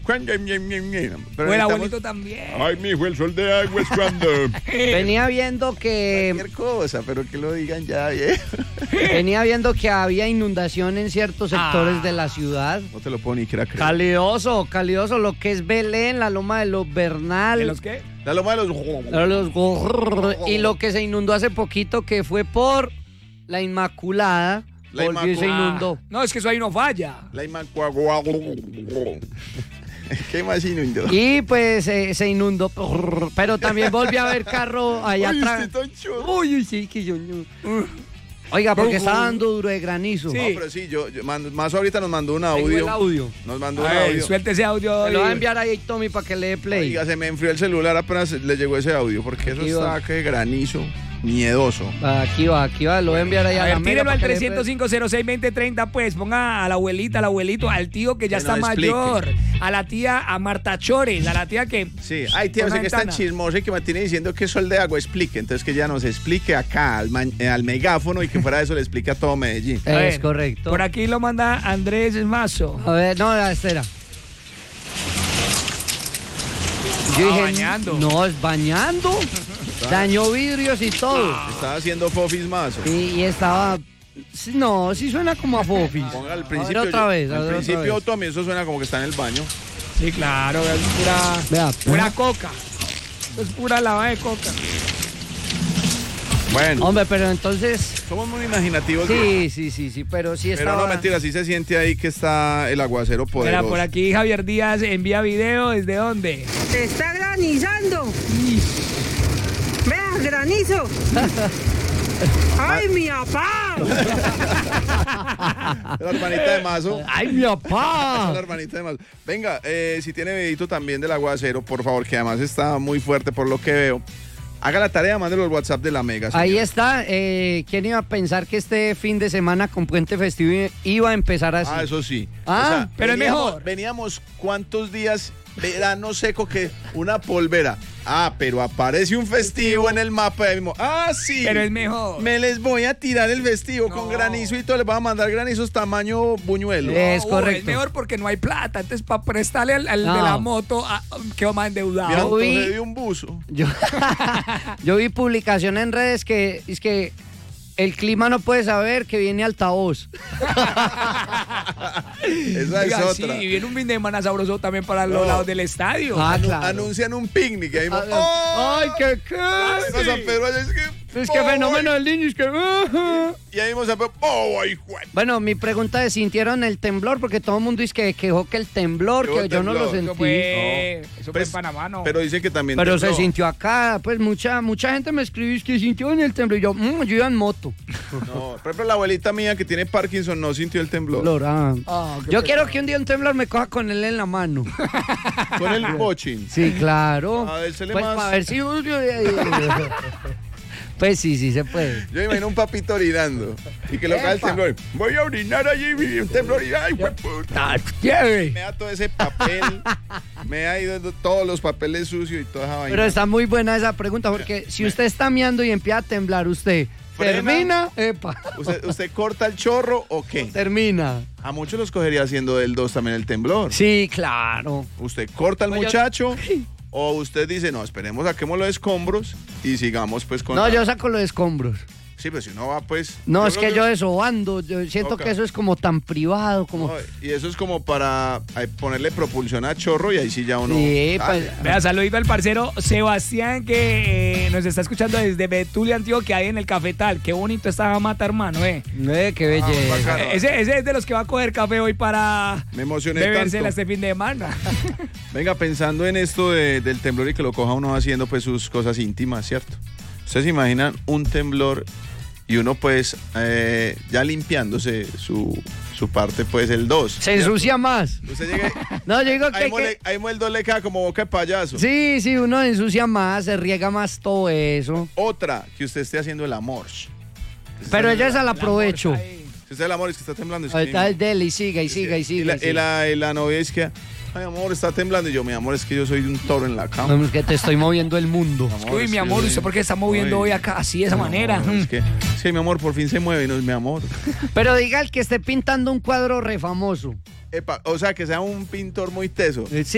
cuando. O el abuelito también. Ay, mijo, el sol de agua es cuando. Venía viendo que Cualquier cosa, pero que lo digan ya, viejo. venía viendo que había inundación en ciertos sectores de la ciudad. No te lo puedo ni siquiera creer. Calidoso, lo que es Belén, la loma de los Bernal. ¿De los qué? La loma de los. Y lo que se inundó hace poquito que fue por la Inmaculada. La porque se inundó. No, es que eso ahí no falla. La Inmaculada. ¿Qué más inundó? Y pues se inundó. Pero también volví a ver carro allá Ay, atrás. usted tan chorro. Uy, sí, que yo no. Oiga, porque está dando duro de granizo. Sí. No, pero sí, yo más ahorita nos mandó un Tengo audio. el audio. Nos mandó un Ay, audio. suelte ese audio. Me lo va a enviar ahí Tommy para que le dé play. Oiga, se me enfrió el celular apenas le llegó ese audio, porque eso Aquí está va. que granizo, miedoso. Aquí va, lo voy a enviar ahí A a la ver, mega tírelo al para que le dé 305-06-2030, pues. Ponga a la abuelita, al abuelito, al tío que ya Que está nos explique. mayor, a la tía, a Marta Chores, a la tía que... Sí, ay, tía, Una usted que es tan ventana. chismoso y que me tiene diciendo que es sol de agua, explique. Entonces que ya nos explique acá al megáfono y que fuera de eso le explique a todo Medellín. A Es ver, correcto. Por aquí lo manda Andrés Mazo. A ver, no, espera. Yo dije, bañando. no, es bañando. Dañó vidrios y todo. Estaba haciendo fofis mazo. Y estaba... No, sí suena como a Fofis. Ponga al A ver principio. otra vez, a Al ver otra principio, vez. Tommy, eso suena como que está en el baño. Sí, claro, es Vea, pura coca. Es pura lava de coca. Bueno, Hombre, pero entonces... somos muy imaginativos. Sí, pero sí Pero estaba... no, mentira, sí se siente ahí que está el aguacero Mira, poderoso. por aquí Javier Díaz envía video. ¿Desde dónde? Te está granizando. Vea, granizo. ¡Ay, mi papá! La hermanita de Mazo. ¡Ay, mi La papá! hermanita de Mazo. Venga, si tiene videito también del aguacero, por favor, que además está muy fuerte por lo que veo. Haga la tarea, mándelo al WhatsApp de la Mega. Ahí señor. está. ¿Quién iba a pensar que este fin de semana con puente festivo iba a empezar así? Ah, eso sí. Ah, pero es mejor. Veníamos cuántos días, verano seco, que una polvera. Ah, pero aparece un festivo en el mapa y ahí mismo. Ah, sí. Pero es mejor. Me les voy a tirar el festivo con No. granizo y todo. Les voy a mandar granizos tamaño buñuelo. Es correcto. Es mejor porque no hay plata. Entonces, para prestarle al No. de la moto, quedó más endeudado. Mira, Uy. entonces dio un buzo. Yo vi publicación en redes que es que el clima no puede saber que viene altavoz. Esa es Oiga, otra. sí, y viene un fin de semana sabroso también para los lados del estadio. Ah, claro. Anuncian un picnic. Ahí mismo, Ay, qué Venga, San Pedro, allá es que. Es que fenómeno del niño, es que... Y ahí mismo San Pedro. ¡Oh, ay, juan! Bueno, mi pregunta es, ¿sintieron el temblor? Porque todo el mundo dice que quejó que el temblor, Quejó que el yo no lo temblor. sentí. Eso fue Pues, en Panamá, ¿no? Pero dicen que también. Pero se tembló. sintió acá, pues mucha gente me escribió es que sintió en el temblor. Y yo iba en moto. No, por ejemplo, la abuelita mía que tiene Parkinson no sintió el temblor. Temblor, ah. Qué Yo pecado. quiero que un día un temblor me coja con él en la mano. Con el bochín. Sí, claro. A ver, se le Pues más- para ver si... Pues sí se puede. Yo imagino un papito orinando y que lo cae el Epa. temblor. Voy a orinar allí y un temblor y ¡ay, puta! Me da todo ese papel, me ha ido todos los papeles sucios y toda esa vaina. Pero está muy buena esa pregunta, porque si usted está meando y empieza a temblar, ¿usted Frena. termina? Epa. ¿Usted corta el chorro o qué? Termina. A muchos los cogería haciendo del 2 también el temblor. Sí, claro. ¿Usted corta al Pues yo- muchacho o usted dice, no, esperemos, saquemos los escombros y sigamos pues con... No, la- yo saco los escombros. Sí, pero si uno va pues... No, es creo que yo desobando. Yo siento Ok. que eso es como tan privado, como... No, y eso es como para ponerle propulsión a chorro y ahí sí ya uno... Sí, sale. pues, Vea, saludito al parcero Sebastián que nos está escuchando desde Betulia, Antioquia, ahí en el cafetal. Qué bonito está Mata, hermano, qué belleza. bacano. Ese es de los que va a coger café hoy para Me emocioné bebérsela tanto. este fin de semana. Venga, pensando en esto del temblor y que lo coja uno haciendo pues sus cosas íntimas, ¿cierto? ¿Ustedes se imaginan un temblor y uno pues ya limpiándose su parte pues el 2? Se ensucia más. Usted llega No, yo digo que... ahí el 2 le queda como boca de payaso. Sí, uno ensucia más, se riega más todo eso. Otra, que usted esté haciendo el amor. Pero ella esa la aprovecho. Si usted el amor es que está temblando. Es Ahorita que- el dele y siga y siga y y siga. la novia es que, ay amor, está temblando. Y yo, mi amor, es que yo soy un toro en la cama. Vamos, que te estoy moviendo el mundo. Uy, mi amor, ¿usted por qué está moviendo Ay. hoy acá así de esa manera? Es que, sí, mi amor, por fin se mueve y no es mi amor. Pero diga el que esté pintando un cuadro re famoso. Epa, o sea, que sea un pintor muy teso. Sí,